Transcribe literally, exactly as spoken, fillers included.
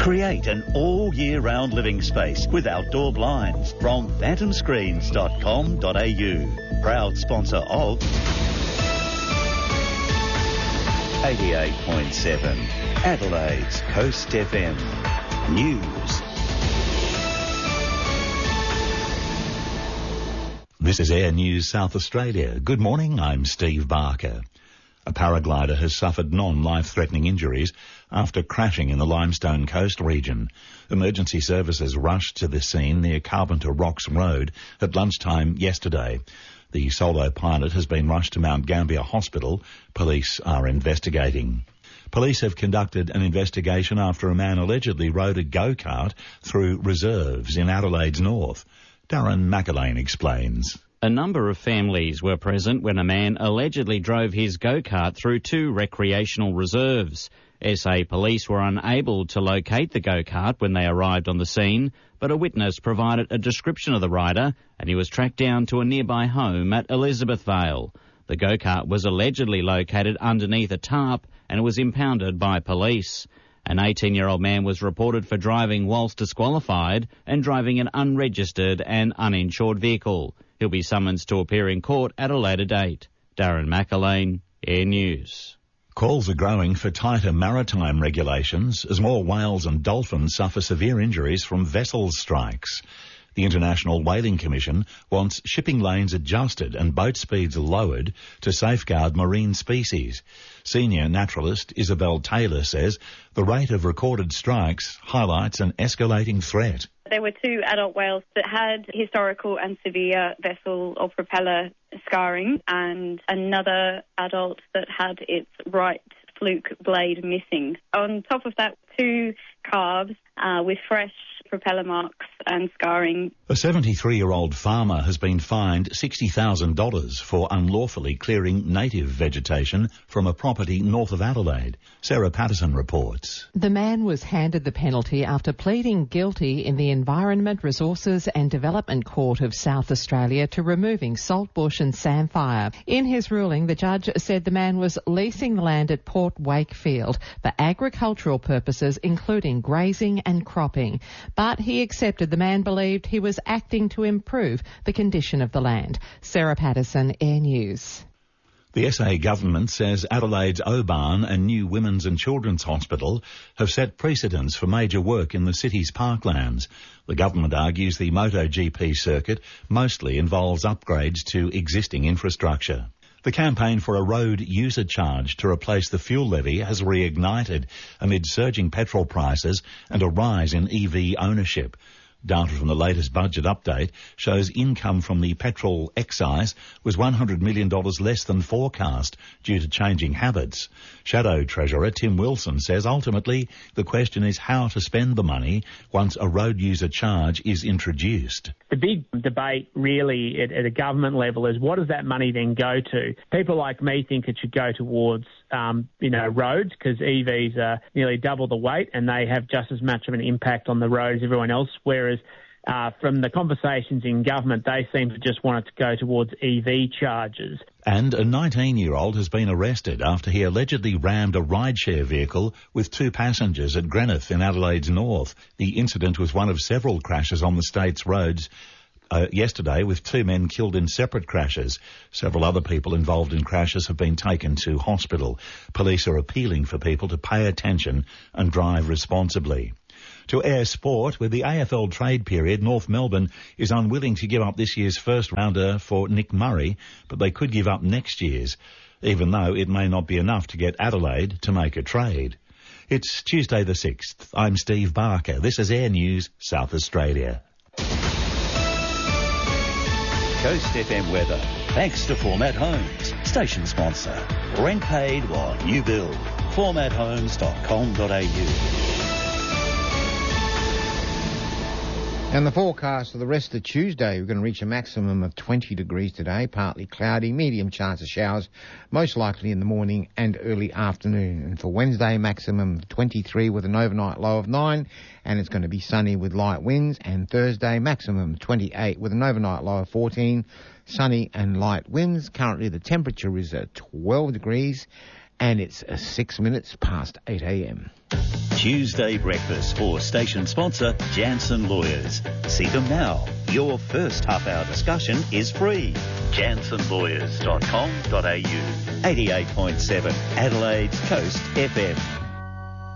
Create an all-year-round living space with outdoor blinds from phantom screens dot com dot a u. Proud sponsor of eighty-eight point seven, Adelaide's Coast F M. News. This is Air News South Australia. Good morning, I'm Steve Barker. A paraglider has suffered non-life-threatening injuries after crashing in the Limestone Coast region. Emergency services rushed to the scene near Carpenter Rocks Road at lunchtime yesterday. The solo pilot has been rushed to Mount Gambier Hospital. Police are investigating. Police have conducted an investigation after a man allegedly rode a go-kart through reserves in Adelaide's north. Darren McAlane explains. A number of families were present when a man allegedly drove his go-kart through two recreational reserves. S A Police were unable to locate the go-kart when they arrived on the scene, but a witness provided a description of the rider and he was tracked down to a nearby home at Elizabeth Vale. The go-kart was allegedly located underneath a tarp and it was impounded by police. An eighteen-year-old man was reported for driving whilst disqualified and driving an unregistered and uninsured vehicle. He'll be summoned to appear in court at a later date. Darren McAlane, Air News. Calls are growing for tighter maritime regulations as more whales and dolphins suffer severe injuries from vessel strikes. The International Whaling Commission wants shipping lanes adjusted and boat speeds lowered to safeguard marine species. Senior naturalist Isabel Taylor says the rate of recorded strikes highlights an escalating threat. There were two adult whales that had historical and severe vessel or propeller scarring and another adult that had its right fluke blade missing. On top of that, two calves uh, with fresh propeller marks and scarring. A seventy-three-year-old farmer has been fined sixty thousand dollars for unlawfully clearing native vegetation from a property north of Adelaide. Sarah Patterson reports. The man was handed the penalty after pleading guilty in the Environment, Resources and Development Court of South Australia to removing saltbush and samphire. In his ruling, the judge said the man was leasing the land at Port Wakefield for agricultural purposes, including grazing and cropping. But he accepted the man believed he was acting to improve the condition of the land. Sarah Patterson, Air News. The S A government says Adelaide's Oban and new Women's and Children's Hospital have set precedents for major work in the city's parklands. The government argues the MotoGP circuit mostly involves upgrades to existing infrastructure. The campaign for a road user charge to replace the fuel levy has reignited amid surging petrol prices and a rise in E V ownership. Data from the latest budget update shows income from the petrol excise was one hundred million dollars less than forecast due to changing habits. Shadow Treasurer Tim Wilson says ultimately the question is how to spend the money once a road user charge is introduced. The big debate really at, at a government level is what does that money then go to? People like me think it should go towards um, you know, roads because E Vs are nearly double the weight and they have just as much of an impact on the roads as everyone else, whereas Uh, from the conversations in government, they seem to just want it to go towards E V charges. And a nineteen-year-old has been arrested after he allegedly rammed a rideshare vehicle with two passengers at Greenock in Adelaide's north. The incident was one of several crashes on the state's roads uh, yesterday, with two men killed in separate crashes. Several other people involved in crashes have been taken to hospital. Police are appealing for people to pay attention and drive responsibly. To Air Sport, with the A F L trade period, North Melbourne is unwilling to give up this year's first rounder for Nick Murray, but they could give up next year's, even though it may not be enough to get Adelaide to make a trade. It's Tuesday the sixth. I'm Steve Barker. This is Air News South Australia. Coast F M weather. Thanks to Format Homes, station sponsor. Rent paid while you build. format homes dot com dot a u. And the forecast for the rest of Tuesday, we're going to reach a maximum of twenty degrees today, partly cloudy, medium chance of showers, most likely in the morning and early afternoon. And for Wednesday, maximum of twenty-three with an overnight low of nine, and it's going to be sunny with light winds. And Thursday, maximum twenty-eight with an overnight low of fourteen, sunny and light winds. Currently the temperature is at twelve degrees, and it's six minutes past eight a m. Tuesday breakfast for station sponsor Jansen Lawyers. See them now. Your first half-hour discussion is free. jansen lawyers dot com dot a u. eighty-eight point seven Adelaide's Coast F M.